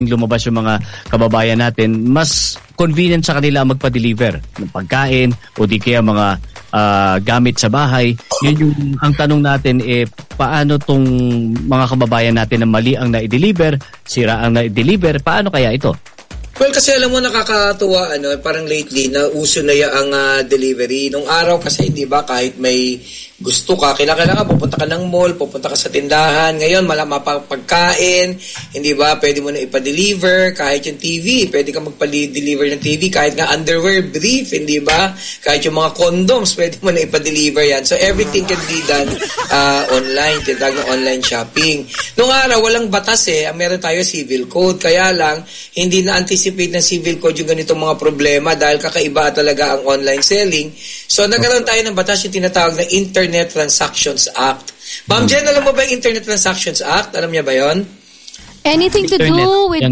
lumabas yung mga kababayan natin, mas convenient sa kanila magpa-deliver ng pagkain o di kaya mga gamit sa bahay. Yun yung ang tanong natin, paano tong mga kababayan natin na mali ang na-deliver, sira ang na-deliver, paano kaya ito? Well, kasi alam mo, nakakatuwa, parang lately, na uso na ang delivery. Nung araw kasi, di ba, kahit may gusto ka, kailangan pupunta ka ng mall, pupunta ka sa tindahan. Ngayon, mapagkain, hindi ba, pwede mo na ipa-deliver, kahit yung TV, pwede ka magpa-deliver ng TV, kahit nga underwear, brief, hindi ba? Kahit yung mga condoms, pwede mo na ipa-deliver yan. So, everything can be done online, tinatawag na online shopping. Nung araw, walang batas meron tayo civil code, kaya lang, hindi na-anticipate ng civil code yung ganitong mga problema dahil kakaiba talaga ang online selling. So, nagkaroon tayo ng batas yung tinatawag na Internet Transactions Act. Ma'am Jen, alam mo ba yung Internet Transactions Act? Alam niya ba yon? Anything to do with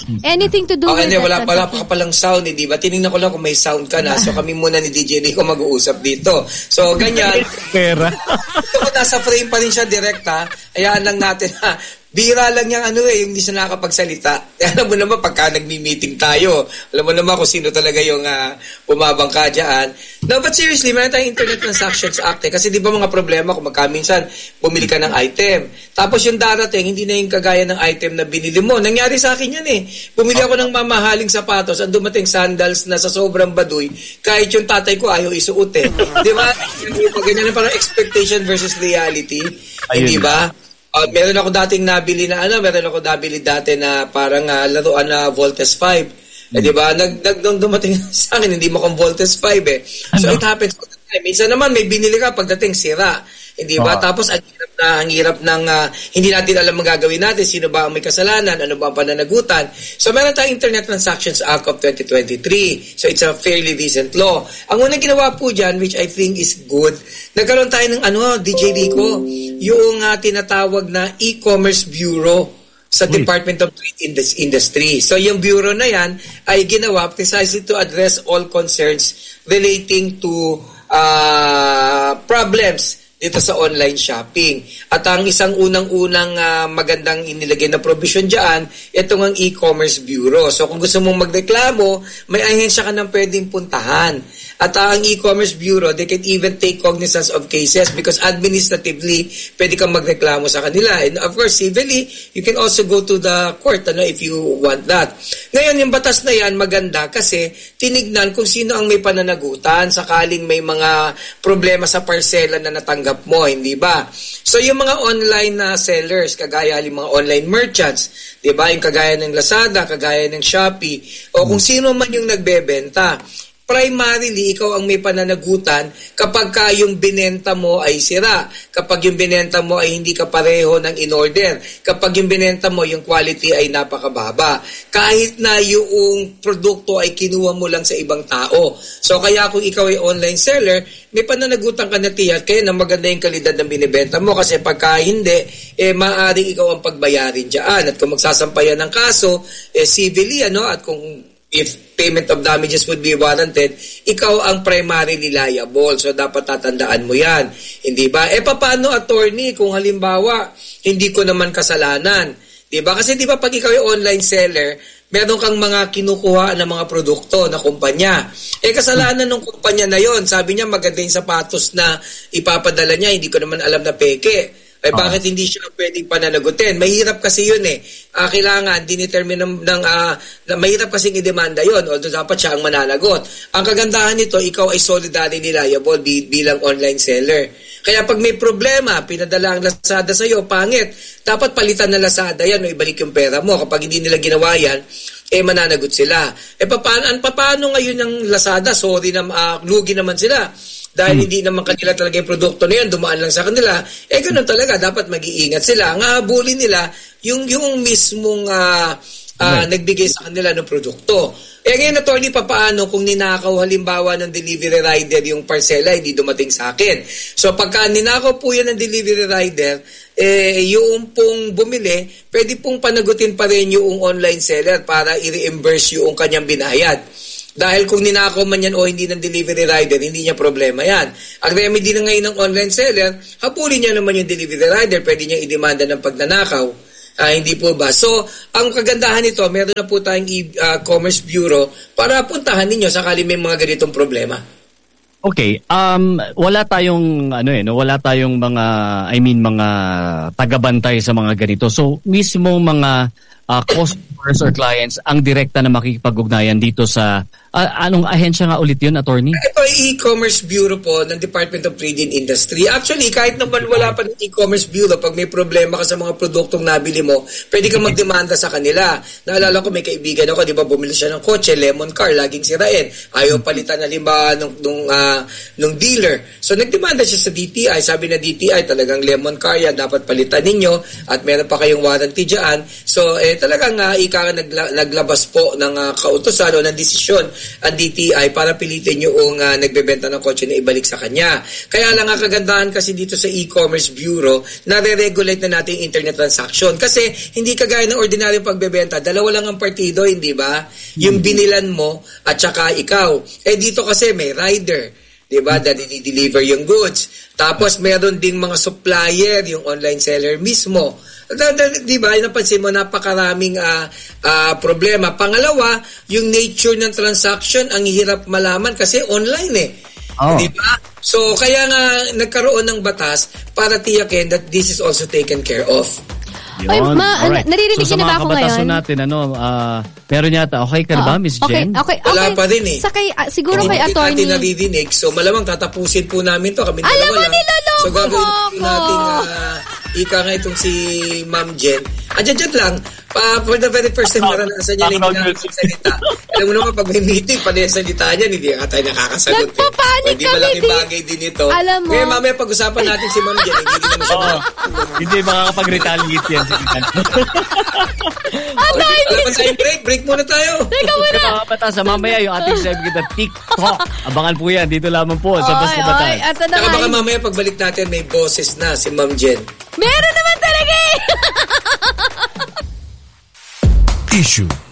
wala pa palang sound, di ba? Tinignan ko lang kung may sound ka na. So, kami muna ni DJ Rico mag-uusap dito. So, ganyan. Pera. Nasa frame pa rin siya direkta. Hayaan lang natin bira lang yung yung hindi siya nakakapagsalita. Alam mo naman, pagka nagmi-meeting tayo, alam mo naman kung sino talaga yung bumabangka dyan. No, but seriously, meron tayong Internet Transactions Act kasi di ba mga problema kung minsan bumili ka ng item. Tapos yung darating, hindi na yung kagaya ng item na binili mo. Nangyari sa akin yan Bumili ako ng mamahaling sapatos at dumating sandals na sa sobrang baduy, kahit yung tatay ko ayaw isuot Di ba? Ganyan na parang expectation versus reality. Hindi ba? Meron ako dating nabili dati na parang laruan na Voltes 5. Di ba? Nung dumating sa akin, hindi mo kong Voltes 5 So it happens all the time. Minsan naman may binili ka pagdating sira. Hindi ba? Tapos ang hirap ng hindi natin alam ang gagawin natin, sino ba ang may kasalanan, ano ba ang pananagutan. So meron tayong Internet Transactions Act of 2023. So it's a fairly recent law. Ang unang ginawa po dyan, which I think is good, nagkaroon tayo ng DJ Rico, yung tinatawag na e-commerce bureau sa Department of Trade Industry. So yung bureau na yan ay ginawa precisely to address all concerns relating to problems dito sa online shopping. At ang isang unang-unang magandang inilagay na provision dyan, itong ang e-commerce bureau. So kung gusto mong magreklamo, may ahensya ka nang pwedeng puntahan. At ang e-commerce bureau, they can even take cognizance of cases because administratively, pwede kang magreklamo sa kanila. And of course, civilly, you can also go to the court if you want that. Ngayon, yung batas na yan, maganda kasi tinignan kung sino ang may pananagutan sakaling may mga problema sa parsela na natanggap mo, hindi ba? So, yung mga online sellers, kagaya yung mga online merchants, di ba? Yung kagaya ng Lazada, kagaya ng Shopee, o kung sino man yung nagbebenta, primarily, ikaw ang may pananagutan kapag yung binenta mo ay sira, kapag yung binenta mo ay hindi ka pareho ng in-order, kapag yung binenta mo, yung quality ay napakababa, kahit na yung produkto ay kinuha mo lang sa ibang tao. So, kaya kung ikaw ay online seller, may pananagutan ka na tiyak, kaya na maganda yung kalidad ng binibenta mo kasi pagka hindi, maaaring ikaw ang pagbayarin dyan. At kung magsasampayan ng kaso, civilly, at kung if payment of damages would be warranted, ikaw ang primarily liable. So, dapat tatandaan mo yan. Hindi ba? Paano, attorney, kung halimbawa, hindi ko naman kasalanan? Di ba? Kasi di ba pag ikaw yung online seller, meron kang mga kinukuha na mga produkto na kumpanya. Kasalanan ng kumpanya na yon. Sabi niya, maganda yung sapatos na ipapadala niya, hindi ko naman alam na peke. Bakit hindi siya pwedeng pananagutin? Mahirap kasi yun kailangan dinetermine mahirap kasi i-demanda yun o dapat siya ang mananagot. Ang kagandahan nito, ikaw ay solidarily liable bilang online seller. Kaya pag may problema, pinadala ang Lazada sa'yo, pangit, dapat palitan na Lazada yan o ibalik yung pera mo. Kapag hindi nila ginawa yan, mananagot sila. Paano ngayon ng Lazada? Sorry na, lugi naman sila. Dahil hindi naman kanila talaga yung produkto na yan, dumaan lang sa kanila, ganun talaga, dapat mag-iingat sila. Ang habulin nila, yung mismong nagbigay sa kanila ng produkto. Ngayon, attorney, paano kung ninakaw halimbawa ng delivery rider yung parcela, hindi dumating sa akin. So, pagka ninakaw po yan ng delivery rider, yung pong bumili, pwede pong panagutin pa rin yung online seller para i-reimburse yung kanyang binayad. Dahil kung ninakaw man yan o hindi ng delivery rider, hindi niya problema yan. Ang remedy na ngayon ng online seller, habulin niya naman yung delivery rider, pwede niya idemanda ng pagnanakaw. Hindi po ba? So, ang kagandahan nito, meron na po tayong e-commerce bureau para puntahan ninyo sakali may mga ganitong problema. Okay, wala tayong wala tayong mga mga tagabantay sa mga ganito. So, mismo mga customers or clients ang direkta na makikipag-ugnayan dito sa anong ahensya nga ulit yun, attorney? Ito ay e-commerce bureau po ng Department of Trade and Industry. Actually, kahit naman wala pa ng e-commerce bureau, pag may problema ka sa mga produktong nabili mo, pwede kang magdemanda sa kanila. Naalala ko, may kaibigan ako, di ba, bumili siya ng kotse, lemon car, laging sirain. Ayaw palitan na limba nung dealer. So, nagdemanda siya sa DTI. Sabi na DTI, talagang lemon car yan, dapat palitan ninyo at meron pa kayong warranty dyan. So, talagang naglabas po ng kautusan o ng desisyon ang DTI para pilitin yung nagbebenta ng kotse na ibalik sa kanya. Kaya lang ang kagandahan kasi dito sa e-commerce bureau, nare-regulate na natin internet transaction. Kasi hindi kagaya ng ordinaryong pagbebenta, dalawa lang ang partido, hindi ba? Yung binilan mo at saka ikaw. Dito kasi may rider, di ba, na deliver yung goods. Tapos meron ding mga supplier, yung online seller mismo. Di ba, napansin mo, napakaraming problema. Pangalawa, yung nature ng transaction, ang hirap malaman kasi online Di ba? So, kaya nga nagkaroon ng batas para tiyakin that this is also taken care of. Ay, naririnig so, na ba ako ngayon? So, sa mga kabatasan natin, meron yata. Okay ka ba, Miss Jen? Okay. Wala pa rin Siguro kay attorney. Hindi natin naririnig. So, malamang tatapusin po namin to. Kami alam mo, niloloko so, gagawin po natin ika nga itong si Ma'am Jen. Diyan lang. For the very first time, naranasan niya na hindi nakakasalita. Alam mo naman, pag may meeting, panasalita niya, hindi ka tayo nakakasagot. Nagpapanik kami. Malaking bagay din ito. Alam mo. Ngayon, mamaya pag-usapan natin si Ma'am Jen. Hindi naman siya. Hindi makakapag-retaliate yan. Break muna tayo. Teka muna. Mga kabatasan, mamaya yung ating segment na TikTok. Abangan po yan. Dito lamang po sa Basta Batas. Saka baka mamaya pagbalik natin, may boses na si Ma'am Jen. Meron naman talaga Issue